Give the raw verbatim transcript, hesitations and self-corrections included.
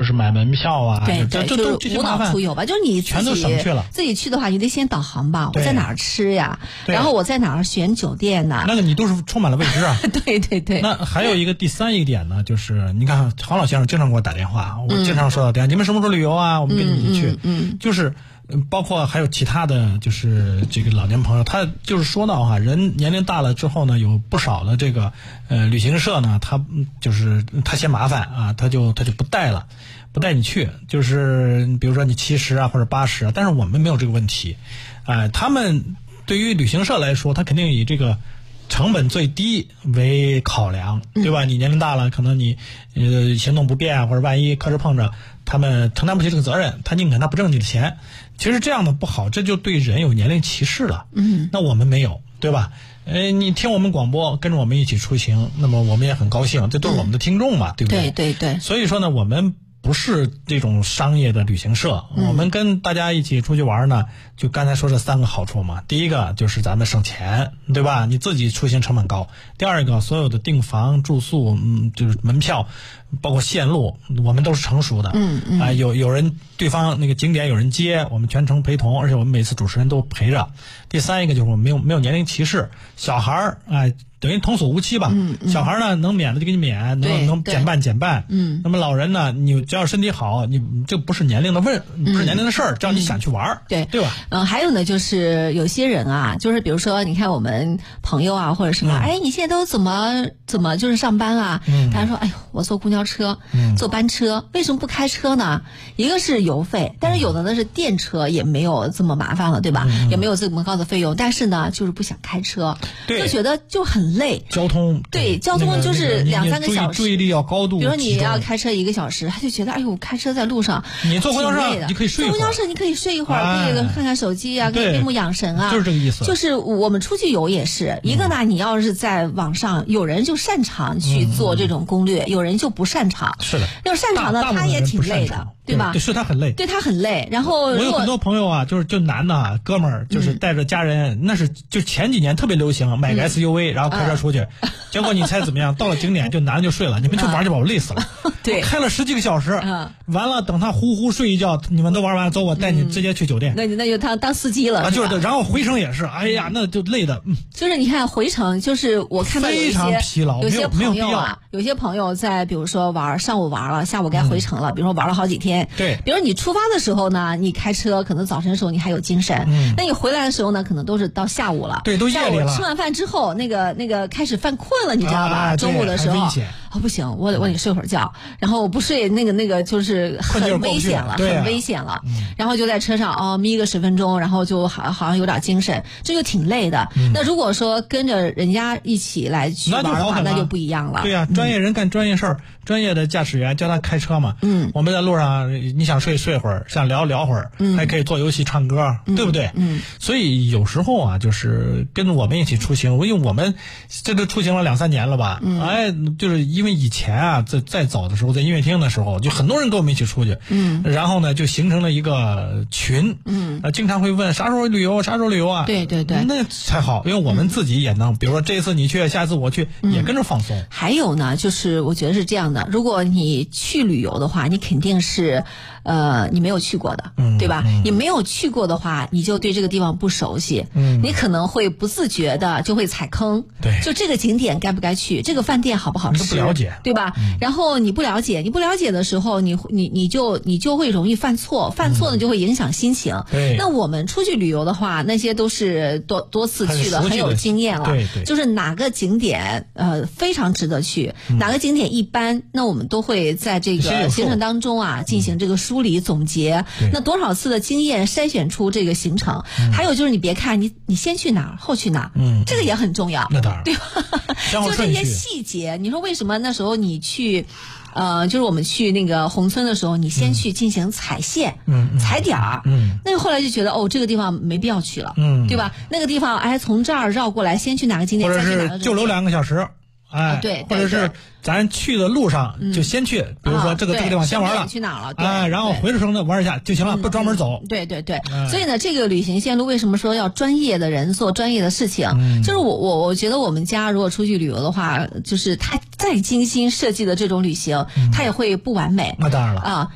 是买门票啊， 对对， 这就这是无脑出游吧，就是你全都省去了。 自己去的话，你得先导航吧，我在哪儿吃呀？然后我在哪儿选酒店呢？ 那个你都是充满了未知啊。 对对对。 那还有一个第三一点呢，就是你看黄老先生经常给我打电话，我经常收到电话，你们什么时候旅游啊？我们跟你一起去。 嗯嗯， 就是包括还有其他的就是这个老年朋友，他就是说到哈，人年龄大了之后呢，有不少的这个呃旅行社呢，他就是他嫌麻烦啊，他就他就不带了，不带你去，就是比如说你七十啊或者八十啊，但是我们没有这个问题，啊、呃，他们对于旅行社来说，他肯定以这个成本最低为考量，对吧？你年龄大了，可能你呃行动不便啊，或者万一磕着碰着，他们承担不起这个责任，他宁肯他不挣你的钱。其实这样的不好，这就对人有年龄歧视了。 嗯， 那我们没有，对吧？呃，你听我们广播，跟着我们一起出行，那么我们也很高兴，这都是我们的听众嘛，嗯、对不对？ 对对对。 所以说呢，我们不是这种商业的旅行社， 嗯、 我们跟大家一起出去玩呢，就刚才说这三个好处嘛。第一个就是咱们省钱，对吧？你自己出行成本高。第二个，所有的订房、住宿，嗯，就是门票，包括线路，我们都是成熟的。 嗯嗯。 啊、呃，有有人对方那个景点有人接，我们全程陪同，而且我们每次主持人都陪着。第三一个就是我们没有没有年龄歧视，小孩儿啊。呃等于童叟无欺吧， 嗯嗯、 小孩呢能免的就给你免，能能减半减半。 嗯， 那么老人呢，你只要身体好，你这不是年龄的问，不是年龄的事儿，只要你想去玩、 嗯，对对吧？ 嗯、呃，还有呢，就是有些人啊，就是比如说，你看我们朋友啊，或者什么，嗯、哎，你现在都怎么怎么就是上班啊？嗯，他说，哎呦，我坐公交车，嗯，坐班车，为什么不开车呢？一个是油费，但是有的呢是电车，也没有这么麻烦了，对吧？嗯、也没有这么高的费用，但是呢，就是不想开车， 对， 就觉得就很累， 交通。 对，交通就是两三个小时， 注意力要高度。 比如说你要开车一个小时，他就觉得哎呦，开车在路上， 你坐公交车你可以睡一会儿， 坐公交车你可以睡一会儿，可以看看手机啊，可以闭目养神啊， 就是这个意思。 就是我们出去游也是一个呢，你要是在网上，有人就擅长去做这种攻略，有人就不擅长。 是的， 要擅长的他也挺累的，对吧？ 对，是他很累， 对他很累。然后我有很多朋友啊，就是就男的哥们儿，就是带着家人，那是就前几年特别流行买个 S U V，然后开车出去，结果你猜怎么样？到了景点就男的就睡了，你们去玩去吧，我累死了。 对， 开了十几个小时， 嗯， 完了等他呼呼睡一觉，你们都玩完，走，我带你直接去酒店。 那那就他当司机了啊，就是然后回程也是，哎呀，那就累的。嗯， 就是你看回程，就是我看到有一些非常疲劳， 有些朋友啊， 有些朋友在比如说玩上午玩了，下午该回程了，比如说玩了好几天。 对， 比如你出发的时候呢，你开车可能早晨的时候你还有精神，嗯，那你回来的时候呢，可能都是到下午了。 对，都夜里了。 吃完饭之后，那个那个开始犯困了，你知道吧？中午的时候啊，不行，我得我得睡会儿觉，然后我不睡，那个那个就是很危险了，很危险了。然后就在车上哦眯个十分钟，然后就好好像有点精神，这就挺累的。那如果说跟着人家一起来去玩的话，那就不一样了。 对呀，专业人干专业事儿，专业的驾驶员教他开车嘛。 嗯， 我们在路上，你想睡睡会儿，想聊聊会儿，还可以做游戏、唱歌，对不对？ 嗯， 所以有时候啊，就是跟我们一起出行，因为我们这都出行了两三年了吧？ 嗯， 哎，就是因为以前啊，在在早的时候，在音乐厅的时候，就很多人跟我们一起出去， 嗯， 然后呢，就形成了一个群， 嗯， 啊，经常会问啥时候旅游，啥时候旅游啊？ 对对对， 那才好，因为我们自己也能，比如说这一次你去，下一次我去，也跟着放松。 还有呢，就是我觉得是这样的，如果你去旅游的话，你肯定是，呃，你没有去过的， 嗯， 对吧？ 嗯， 你没有去过的话，你就对这个地方不熟悉， 嗯， 你可能会不自觉的就会踩坑， 对， 就这个景点该不该去，这个饭店好不好吃， 你都不了解， 对吧？ 嗯， 然后你不了解，你不了解的时候，你你你就你就会容易犯错，犯错呢就会影响心情。 嗯，对， 那我们出去旅游的话，那些都是多多次去的， 很, 很有经验了， 对对， 就是哪个景点呃非常值得去，嗯，哪个景点一般，那我们都会在这个行程当中啊进行这个梳理总结，嗯，那多少次的经验筛选出这个行程，嗯，还有就是你别看你你先去哪儿后去哪儿， 嗯， 这个也很重要， 那当然， 对吧？就这些细节，你说为什么那时候你去？呃，就是我们去那个宏村的时候，你先去进行踩线， 嗯， 踩点儿， 嗯， 那个后来就觉得哦，这个地方没必要去了， 嗯， 对吧？那个地方，哎，从这儿绕过来，先去哪个景点， 或者是就留两个小时，哎， 啊，对， 或者是咱去的路上就先去， 嗯， 比如说这个这个地方先玩了， 去哪了， 啊，然后回程呢玩一下就行了， 嗯， 不专门走。 对对对，嗯，所以呢，这个旅行线路为什么说要专业的人做专业的事情？嗯，就是我我我觉得我们家如果出去旅游的话，就是他再精心设计的这种旅行，嗯，他也会不完美。 那当然了啊。